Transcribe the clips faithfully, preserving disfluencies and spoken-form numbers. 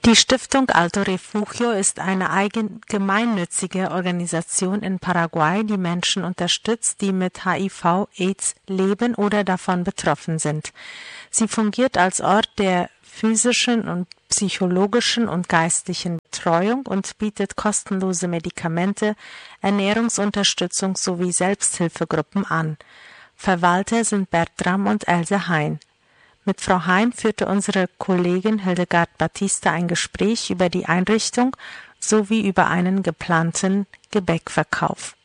Die Stiftung Alto Refugio ist eine eigen gemeinnützige Organisation in Paraguay, die Menschen unterstützt, die mit H I V/Aids leben oder davon betroffen sind. Sie fungiert als Ort der physischen und psychologischen und geistlichen Betreuung und bietet kostenlose Medikamente, Ernährungsunterstützung sowie Selbsthilfegruppen an. Verwalter sind Bertram und Else Hein. Mit Frau Hein führte unsere Kollegin Hildegard Batista ein Gespräch über die Einrichtung sowie über einen geplanten Gebäckverkauf.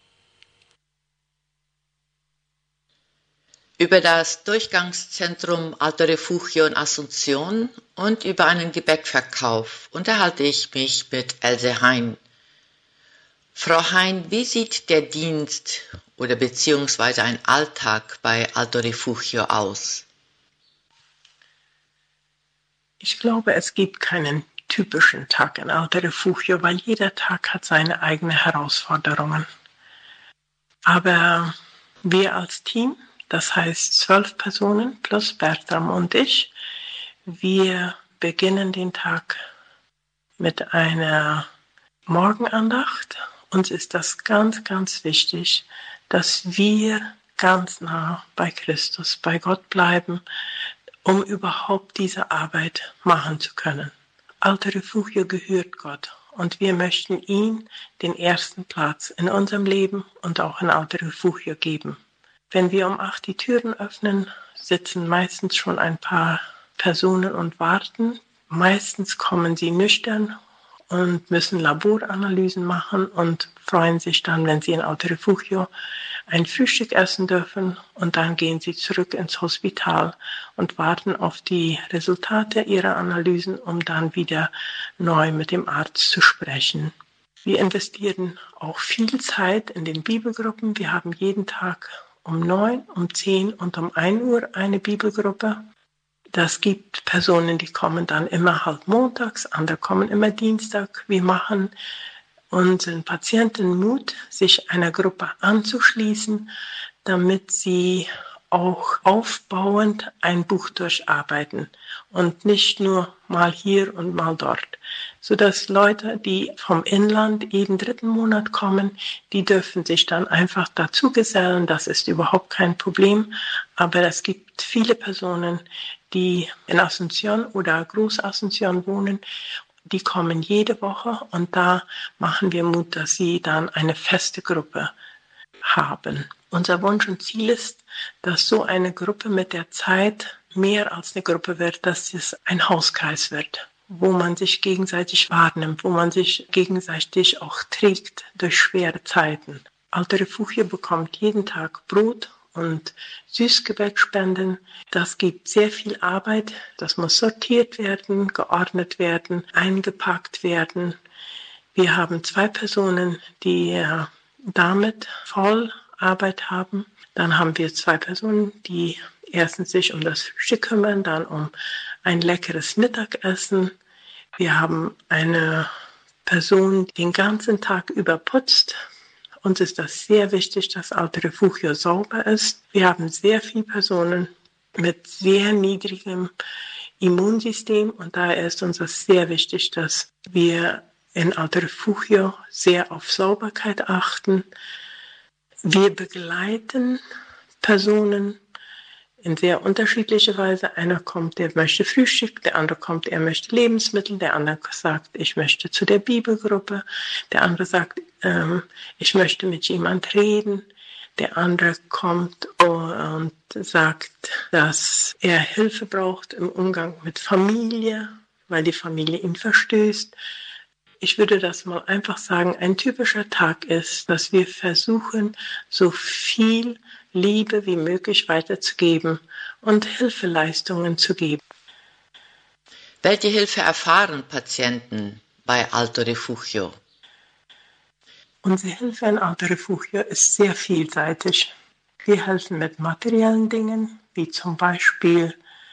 Über das Durchgangszentrum Alto Refugio in Asunción und über einen Gebäckverkauf unterhalte ich mich mit Else Hein. Frau Hein, wie sieht der Dienst oder beziehungsweise ein Alltag bei Alto Refugio aus? Ich glaube, es gibt keinen typischen Tag in Alto Refugio, weil jeder Tag hat seine eigenen Herausforderungen. Aber wir als Team, das heißt zwölf Personen plus Bertram und ich, wir beginnen den Tag mit einer Morgenandacht. Uns ist das ganz, ganz wichtig, dass wir ganz nah bei Christus, bei Gott bleiben, um überhaupt diese Arbeit machen zu können. Alto Refugio gehört Gott und wir möchten ihm den ersten Platz in unserem Leben und auch in Alto Refugio geben. Wenn wir um acht die Türen öffnen, sitzen meistens schon ein paar Personen und warten. Meistens kommen sie nüchtern und müssen Laboranalysen machen und freuen sich dann, wenn sie in Alto Refugio ein Frühstück essen dürfen, und dann gehen sie zurück ins Hospital und warten auf die Resultate ihrer Analysen, um dann wieder neu mit dem Arzt zu sprechen. Wir investieren auch viel Zeit in den Bibelgruppen. Wir haben jeden Tag um neun, um zehn und um ein Uhr eine Bibelgruppe. Das gibt Personen, die kommen dann immer halt montags, andere kommen immer Dienstag. Wir machen unseren Patienten Mut, sich einer Gruppe anzuschließen, damit sie auch aufbauend ein Buch durcharbeiten und nicht nur mal hier und mal dort. Sodass Leute, die vom Inland jeden dritten Monat kommen, die dürfen sich dann einfach dazu gesellen. Das ist überhaupt kein Problem. Aber es gibt viele Personen, die in Asunción oder Groß-Asunción wohnen, die kommen jede Woche, und da machen wir Mut, dass sie dann eine feste Gruppe haben. Unser Wunsch und Ziel ist, dass so eine Gruppe mit der Zeit mehr als eine Gruppe wird, dass es ein Hauskreis wird, wo man sich gegenseitig wahrnimmt, wo man sich gegenseitig auch trägt durch schwere Zeiten. Alto Refugio bekommt jeden Tag Brot und Süßgebäckspenden. Das gibt sehr viel Arbeit. Das muss sortiert werden, geordnet werden, eingepackt werden. Wir haben zwei Personen, die äh, damit voll Arbeit haben. Dann haben wir zwei Personen, die erstens sich um das Frühstück kümmern, dann um ein leckeres Mittagessen. Wir haben eine Person, die den ganzen Tag über putzt. Uns ist das sehr wichtig, dass Alto Refugio sauber ist. Wir haben sehr viele Personen mit sehr niedrigem Immunsystem, und daher ist uns das sehr wichtig, dass wir in Alto Refugio sehr auf Sauberkeit achten. Wir begleiten Personen in sehr unterschiedlicher Weise. Einer kommt, der möchte Frühstück, der andere kommt, er möchte Lebensmittel, der andere sagt, ich möchte zu der Bibelgruppe, der andere sagt, ähm, ich möchte mit jemand reden, der andere kommt und sagt, dass er Hilfe braucht im Umgang mit Familie, weil die Familie ihn verstößt. Ich würde das mal einfach sagen, ein typischer Tag ist, dass wir versuchen, so viel Liebe wie möglich weiterzugeben und Hilfeleistungen zu geben. Welche Hilfe erfahren Patienten bei Alto Refugio? Unsere Hilfe in Alto Refugio ist sehr vielseitig. Wir helfen mit materiellen Dingen, wie zum Beispiel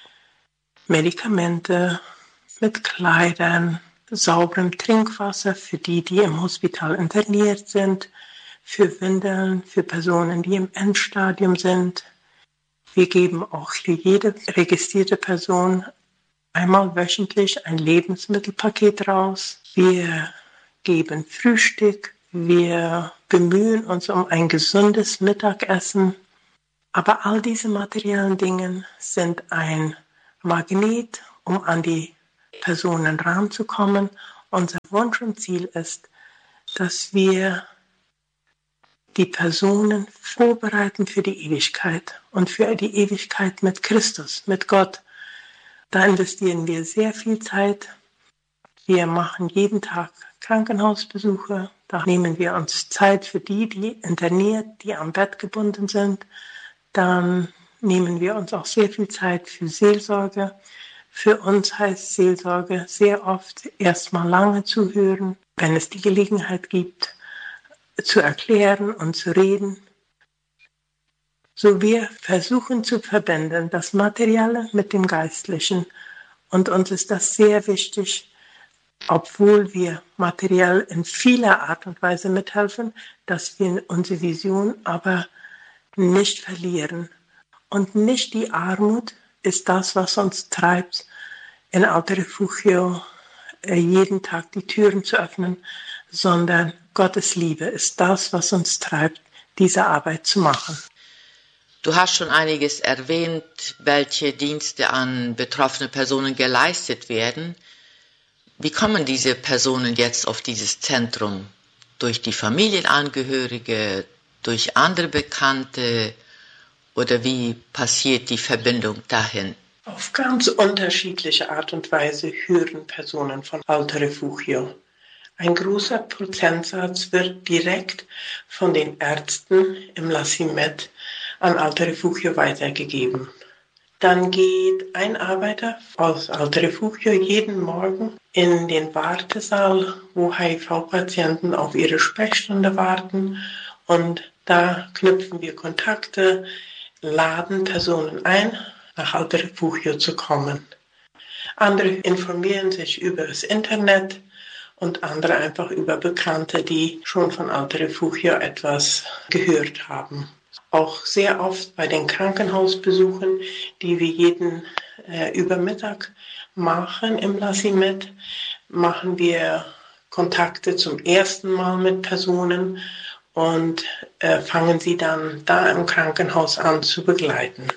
Medikamente, mit Kleidern, sauberem Trinkwasser für die, die im Hospital interniert sind, für Windeln, für Personen, die im Endstadium sind. Wir geben auch für jede registrierte Person einmal wöchentlich ein Lebensmittelpaket raus. Wir geben Frühstück. Wir bemühen uns um ein gesundes Mittagessen. Aber all diese materiellen Dinge sind ein Magnet, um an die Personen ranzukommen. Unser Wunsch und Ziel ist, dass wir die Personen vorbereiten für die Ewigkeit und für die Ewigkeit mit Christus, mit Gott. Da investieren wir sehr viel Zeit. Wir machen jeden Tag Krankenhausbesuche. Da nehmen wir uns Zeit für die, die interniert, die am Bett gebunden sind. Dann nehmen wir uns auch sehr viel Zeit für Seelsorge. Für uns heißt Seelsorge sehr oft erstmal lange zuhören, wenn es die Gelegenheit gibt, zu erklären und zu reden. So wir versuchen zu verbinden, das Materielle mit dem Geistlichen. Und uns ist das sehr wichtig, obwohl wir materiell in vieler Art und Weise mithelfen, dass wir unsere Vision aber nicht verlieren. Und nicht die Armut ist das, was uns treibt, in Alter Refugio jeden Tag die Türen zu öffnen, sondern Gottes Liebe ist das, was uns treibt, diese Arbeit zu machen. Du hast schon einiges erwähnt, welche Dienste an betroffene Personen geleistet werden. Wie kommen diese Personen jetzt auf dieses Zentrum? Durch die Familienangehörige, durch andere Bekannte oder wie passiert die Verbindung dahin? Auf ganz unterschiedliche Art und Weise hören Personen von Alter Refugio. Ein großer Prozentsatz wird direkt von den Ärzten im Lassimet an Alter Refugio weitergegeben. Dann geht ein Arbeiter aus Alter Refugio jeden Morgen in den Wartesaal, wo H I V-Patienten auf ihre Sprechstunde warten, und da knüpfen wir Kontakte, laden Personen ein, nach Alter Refugio zu kommen. Andere informieren sich über das Internet und andere einfach über Bekannte, die schon von Alter Refugio etwas gehört haben. Auch sehr oft bei den Krankenhausbesuchen, die wir jeden äh, Übermittag machen im Lassimet, machen wir Kontakte zum ersten Mal mit Personen und äh, fangen sie dann da im Krankenhaus an zu begleiten.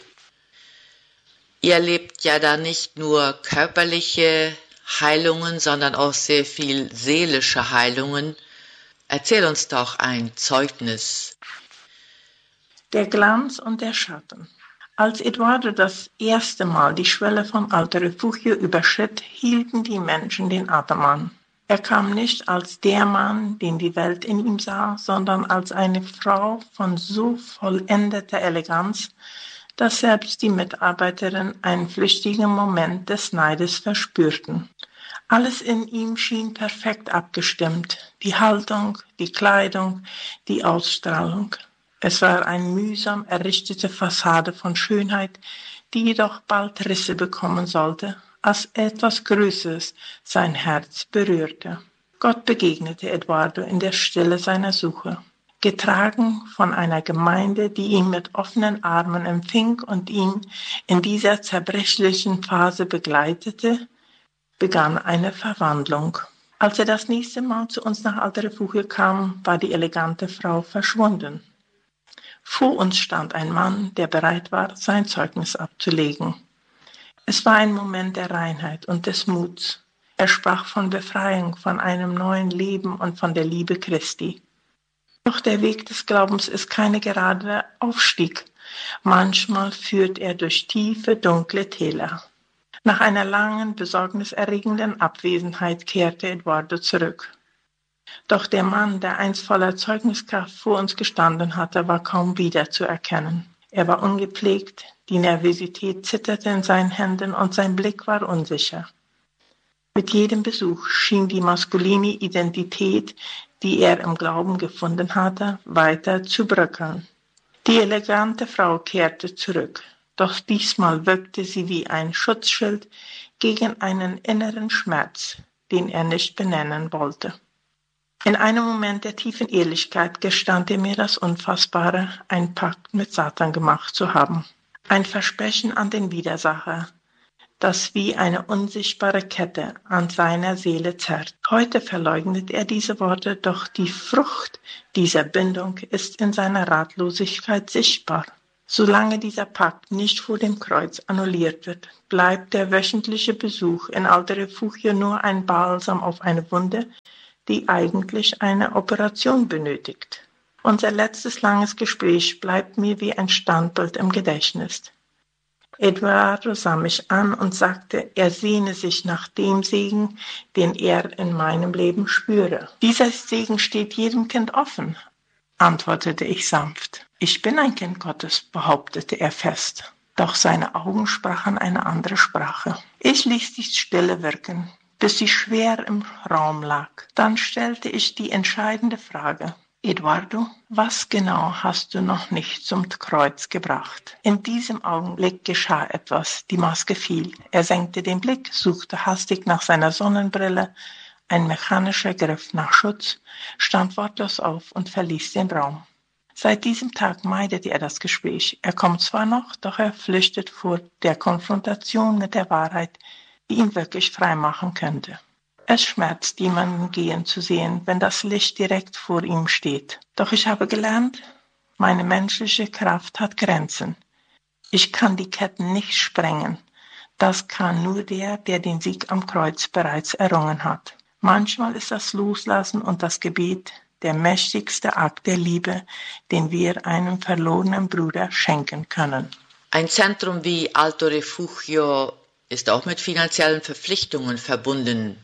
Ihr erlebt ja da nicht nur körperliche Heilungen, sondern auch sehr viel seelische Heilungen. Erzähl uns doch ein Zeugnis. Der Glanz und der Schatten. Als Eduardo das erste Mal die Schwelle von Alter Refugio überschritt, hielten die Menschen den Atem an. Er kam nicht als der Mann, den die Welt in ihm sah, sondern als eine Frau von so vollendeter Eleganz, dass selbst die Mitarbeiterinnen einen flüchtigen Moment des Neides verspürten. Alles in ihm schien perfekt abgestimmt. Die Haltung, die Kleidung, die Ausstrahlung. Es war eine mühsam errichtete Fassade von Schönheit, die jedoch bald Risse bekommen sollte, als etwas Größeres sein Herz berührte. Gott begegnete Eduardo in der Stille seiner Suche. Getragen von einer Gemeinde, die ihn mit offenen Armen empfing und ihn in dieser zerbrechlichen Phase begleitete, begann eine Verwandlung. Als er das nächste Mal zu uns nach Alter Refugio kam, war die elegante Frau verschwunden. Vor uns stand ein Mann, der bereit war, sein Zeugnis abzulegen. Es war ein Moment der Reinheit und des Muts. Er sprach von Befreiung, von einem neuen Leben und von der Liebe Christi. Doch der Weg des Glaubens ist keine gerade Aufstieg. Manchmal führt er durch tiefe, dunkle Täler. Nach einer langen, besorgniserregenden Abwesenheit kehrte Eduardo zurück. Doch der Mann, der einst voller Zeugniskraft vor uns gestanden hatte, war kaum wiederzuerkennen. Er war ungepflegt, die Nervosität zitterte in seinen Händen und sein Blick war unsicher. Mit jedem Besuch schien die maskuline Identität, die er im Glauben gefunden hatte, weiter zu bröckeln. Die elegante Frau kehrte zurück, doch diesmal wirkte sie wie ein Schutzschild gegen einen inneren Schmerz, den er nicht benennen wollte. In einem Moment der tiefen Ehrlichkeit gestand er mir das Unfassbare, einen Pakt mit Satan gemacht zu haben. Ein Versprechen an den Widersacher, das wie eine unsichtbare Kette an seiner Seele zerrt. Heute verleugnet er diese Worte, doch die Frucht dieser Bindung ist in seiner Ratlosigkeit sichtbar. Solange dieser Pakt nicht vor dem Kreuz annulliert wird, bleibt der wöchentliche Besuch in Alto Refugio nur ein Balsam auf eine Wunde, die eigentlich eine Operation benötigt. Unser letztes langes Gespräch bleibt mir wie ein Standbild im Gedächtnis. Eduardo sah mich an und sagte, er sehne sich nach dem Segen, den er in meinem Leben spüre. Dieser Segen steht jedem Kind offen, antwortete ich sanft. Ich bin ein Kind Gottes, behauptete er fest. Doch seine Augen sprachen eine andere Sprache. Ich ließ die Stille wirken, bis sie schwer im Raum lag. Dann stellte ich die entscheidende Frage. Eduardo, was genau hast du noch nicht zum Kreuz gebracht? In diesem Augenblick geschah etwas. Die Maske fiel. Er senkte den Blick, suchte hastig nach seiner Sonnenbrille. Ein mechanischer Griff nach Schutz, stand wortlos auf und verließ den Raum. Seit diesem Tag meidet er das Gespräch. Er kommt zwar noch, doch er flüchtet vor der Konfrontation mit der Wahrheit, die ihn wirklich frei machen könnte. Es schmerzt, jemanden gehen zu sehen, wenn das Licht direkt vor ihm steht. Doch ich habe gelernt, meine menschliche Kraft hat Grenzen. Ich kann die Ketten nicht sprengen. Das kann nur der, der den Sieg am Kreuz bereits errungen hat. Manchmal ist das Loslassen und das Gebet der mächtigste Akt der Liebe, den wir einem verlorenen Bruder schenken können. Ein Zentrum wie Alto Refugio ist auch mit finanziellen Verpflichtungen verbunden.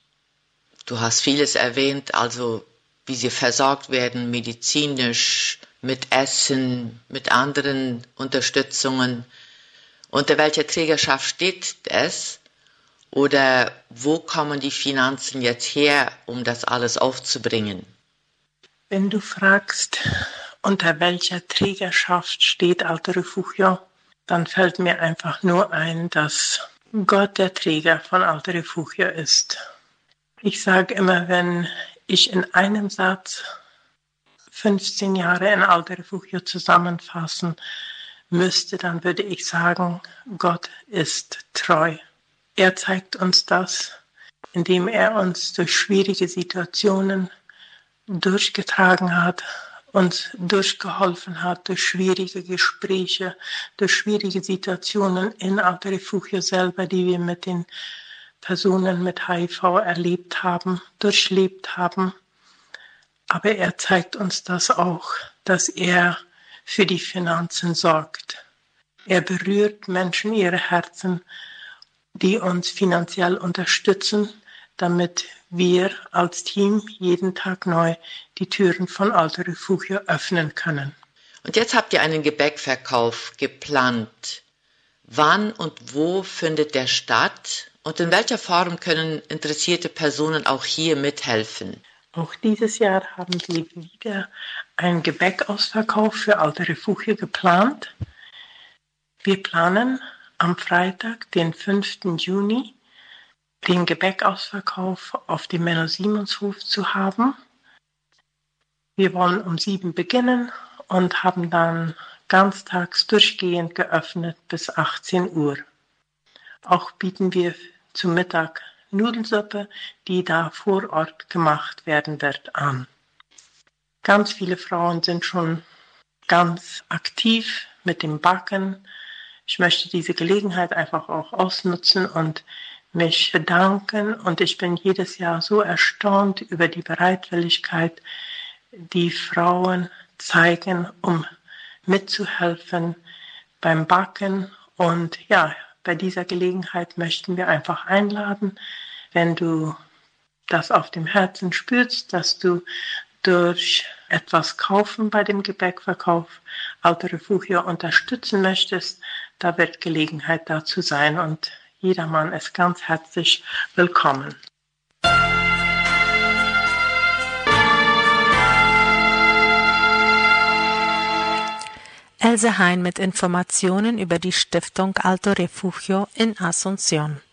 Du hast vieles erwähnt, also wie sie versorgt werden, medizinisch, mit Essen, mit anderen Unterstützungen. Unter welcher Trägerschaft steht es? Oder wo kommen die Finanzen jetzt her, um das alles aufzubringen? Wenn du fragst, unter welcher Trägerschaft steht Alto Refugio, dann fällt mir einfach nur ein, dass Gott der Träger von Alto Refugio ist. Ich sage immer, wenn ich in einem Satz fünfzehn Jahre in Alto Refugio zusammenfassen müsste, dann würde ich sagen, Gott ist treu. Er zeigt uns das, indem er uns durch schwierige Situationen durchgetragen hat, uns durchgeholfen hat, durch schwierige Gespräche, durch schwierige Situationen in Alto Refugio selber, die wir mit den Personen mit H I V erlebt haben, durchlebt haben. Aber er zeigt uns das auch, dass er für die Finanzen sorgt. Er berührt Menschen ihre Herzen, die uns finanziell unterstützen, damit wir als Team jeden Tag neu die Türen von Alto Refugio öffnen können. Und jetzt habt ihr einen Gebäckverkauf geplant. Wann und wo findet der statt? Und in welcher Form können interessierte Personen auch hier mithelfen? Auch dieses Jahr haben wir wieder einen Gebäckausverkauf für Alto Refugio geplant. Wir planen am Freitag, den fünften Juni, den Gebäckausverkauf auf dem Menno-Simons-Hof zu haben. Wir wollen um sieben beginnen und haben dann ganztags durchgehend geöffnet bis achtzehn Uhr. Auch bieten wir zum Mittag Nudelsuppe, die da vor Ort gemacht werden wird, an. Ganz viele Frauen sind schon ganz aktiv mit dem Backen. Ich möchte diese Gelegenheit einfach auch ausnutzen und mich bedanken. Und ich bin jedes Jahr so erstaunt über die Bereitwilligkeit, die Frauen zeigen, um mitzuhelfen beim Backen. Und ja, bei dieser Gelegenheit möchten wir einfach einladen, wenn du das auf dem Herzen spürst, dass du durch etwas kaufen bei dem Gebäckverkauf Alto Refugio unterstützen möchtest, da wird Gelegenheit dazu sein und jedermann ist ganz herzlich willkommen. Else Hein mit Informationen über die Stiftung Alto Refugio in Asunción.